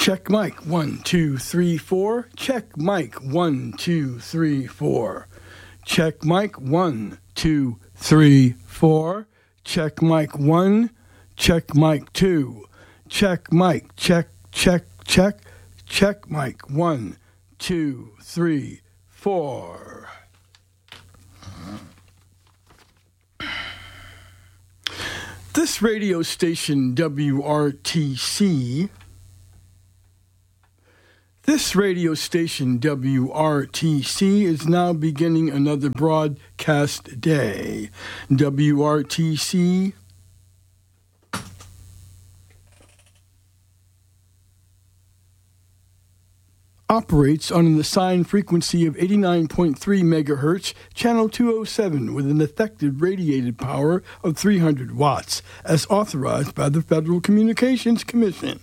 Check mic 1 2 3 4. Check mic 1 2 3 4. Check mic 1 2 3 4. Check mic 1. Check mic 2. Check mic. Check check check. Check mic 1 2 3 4. This radio station WRTC. This radio station WRTC is now beginning another broadcast day. WRTC operates on an assigned frequency of 89.3 megahertz, channel 207, with an effective radiated power of 300 watts, as authorized by the Federal Communications Commission.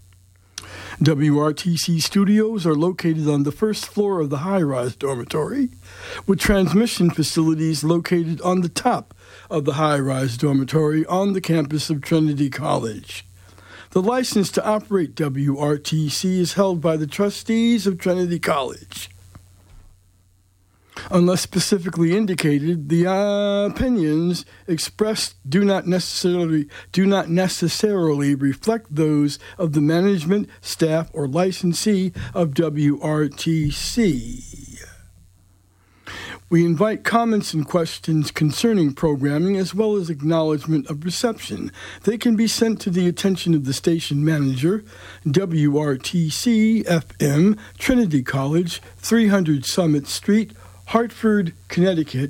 WRTC studios are located on the first floor of the high-rise dormitory, with transmission facilities located on the top of the high-rise dormitory on the campus of Trinity College. The license to operate WRTC is held by the trustees of Trinity College. Unless specifically indicated, the opinions expressed do not necessarily reflect those of the management, staff, or licensee of WRTC. We invite comments and questions concerning programming as well as acknowledgement of reception. They can be sent to the attention of the station manager, WRTC FM, Trinity College, 300 Summit Street, Hartford, Connecticut,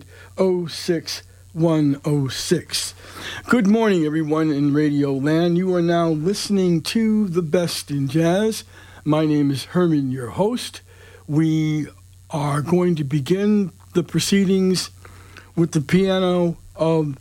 06106. Good morning, everyone in Radio Land. You are now listening to The Best in Jazz. My name is Herman, your host. We are going to begin the proceedings with the piano of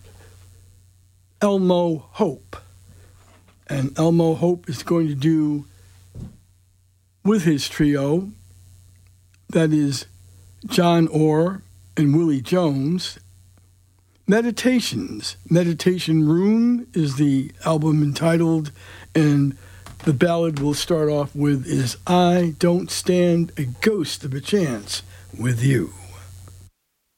Elmo Hope. And Elmo Hope is going to do, with his trio, that is John Orr and Willie Jones, Meditations. Meditation Room is the album entitled, and the ballad we'll start off with is I Don't Stand a Ghost of a Chance with You.